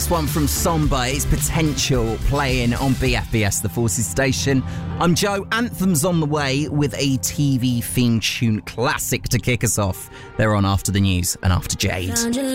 This one from Somber is Potential, playing on BFBS, the Forces station. I'm Joe. Anthem's on the way with a TV theme tune classic to kick us off. They're on after the news and after Jade.